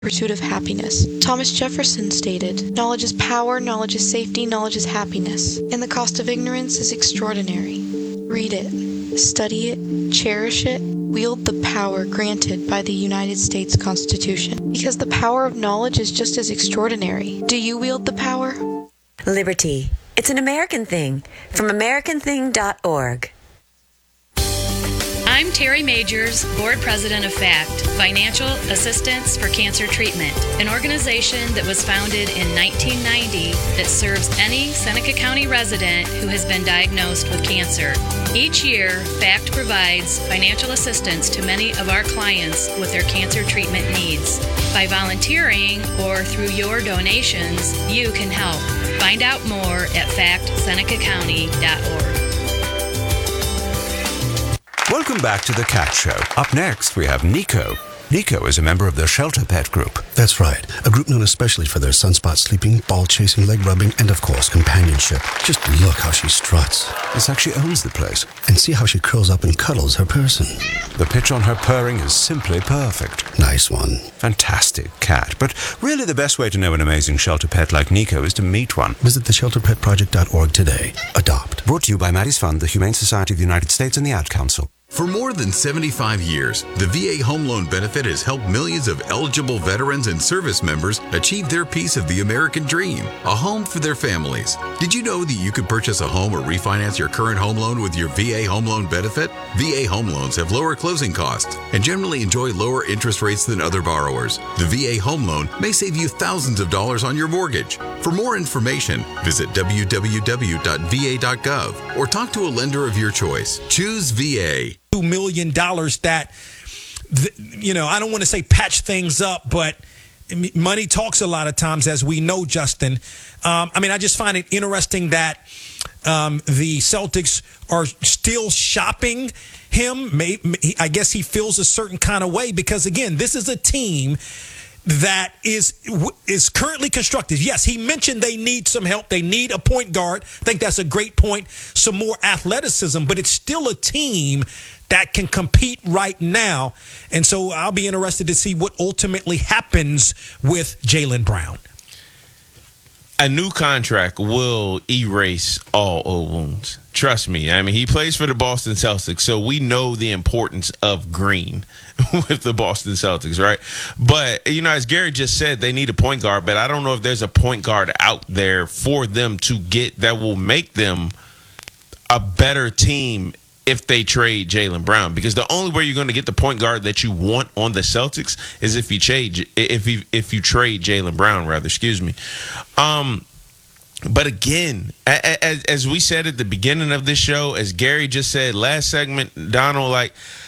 pursuit of happiness. Thomas Jefferson stated, "Knowledge is power, knowledge is safety, knowledge is happiness, and the cost of ignorance is extraordinary." Read it, study it, cherish it, wield the power granted by the United States Constitution, because the power of knowledge is just as extraordinary. Do you wield the power? Liberty. It's an American thing. From AmericanThing.org. I'm Terry Majors, Board President of FACT, Financial Assistance for Cancer Treatment, an organization that was founded in 1990 that serves any Seneca County resident who has been diagnosed with cancer. Each year, FACT provides financial assistance to many of our clients with their cancer treatment needs. By volunteering or through your donations, you can help. Find out more at factsenecacounty.org. Welcome back to The Cat Show. Up next, we have Nico. Nico is a member of the Shelter Pet Group. That's right. A group known especially for their sunspot sleeping, ball chasing, leg rubbing, and of course, companionship. Just look how she struts. It's like she owns the place. And see how she curls up and cuddles her person. The pitch on her purring is simply perfect. Nice one. Fantastic cat. But really the best way to know an amazing shelter pet like Nico is to meet one. Visit theshelterpetproject.org today. Adopt. Brought to you by Maddie's Fund, the Humane Society of the United States, and the Ad Council. For more than 75 years, the VA Home Loan Benefit has helped millions of eligible veterans and service members achieve their piece of the American dream, a home for their families. Did you know that you could purchase a home or refinance your current home loan with your VA Home Loan Benefit? VA home loans have lower closing costs and generally enjoy lower interest rates than other borrowers. The VA Home Loan may save you thousands of dollars on your mortgage. For more information, visit www.va.gov or talk to a lender of your choice. Choose VA. $2 million that, I don't want to say patch things up, but money talks a lot of times, as we know, Justin. I just find it interesting that the Celtics are still shopping him. I guess he feels a certain kind of way because, again, this is a team that is currently constructed. Yes, he mentioned they need some help. They need a point guard. I think that's a great point. Some more athleticism, but it's still a team that can compete right now. And so I'll be interested to see what ultimately happens with Jaylen Brown. A new contract will erase all old wounds. Trust me. He plays for the Boston Celtics, so we know the importance of green with the Boston Celtics, right? But, as Gary just said, they need a point guard, but I don't know if there's a point guard out there for them to get that will make them a better team if they trade Jaylen Brown, because the only way you're going to get the point guard that you want on the Celtics is if you trade Jaylen Brown, rather. Excuse me. But again, as we said at the beginning of this show, as Gary just said last segment, Donald,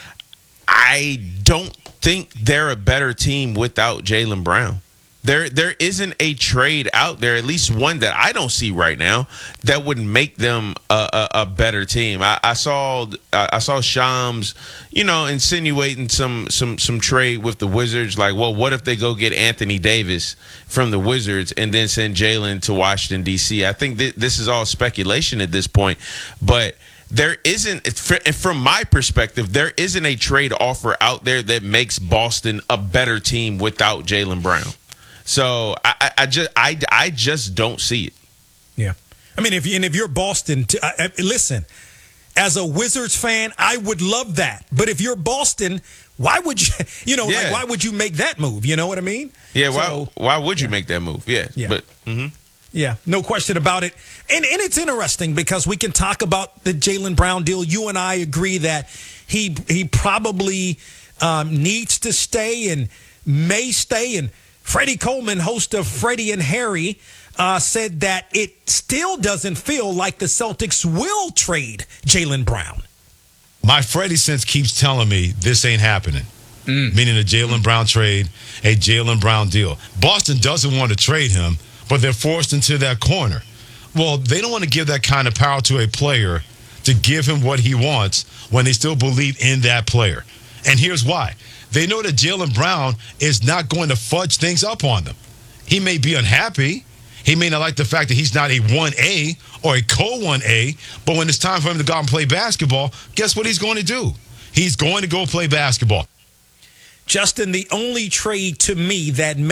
I don't think they're a better team without Jaylen Brown. There isn't a trade out there, at least one that I don't see right now, that would make them a better team. I saw Shams, insinuating some trade with the Wizards. Like, well, what if they go get Anthony Davis from the Wizards and then send Jaylen to Washington, D.C.? I think this is all speculation at this point, but there isn't, from my perspective, there isn't a trade offer out there that makes Boston a better team without Jaylen Brown. So I just don't see it. Yeah, if you're Boston, listen, as a Wizards fan, I would love that. But if you're Boston, why would you, why would you make that move? You know what I mean? Yeah. Why would you make that move? Yeah. But. Mm-hmm. Yeah, no question about it. And it's interesting because we can talk about the Jaylen Brown deal. You and I agree that he probably needs to stay and may stay. And Freddie Coleman, host of Freddie and Harry, said that it still doesn't feel like the Celtics will trade Jaylen Brown. My Freddie sense keeps telling me this ain't happening. Meaning a Jaylen Brown trade, a Jaylen Brown deal. Boston doesn't want to trade him, but they're forced into that corner. Well, they don't want to give that kind of power to a player to give him what he wants when they still believe in that player. And here's why. They know that Jaylen Brown is not going to fudge things up on them. He may be unhappy. He may not like the fact that he's not a 1A or a co-1A, but when it's time for him to go out and play basketball, guess what he's going to do? He's going to go play basketball. Justin, the only trade to me that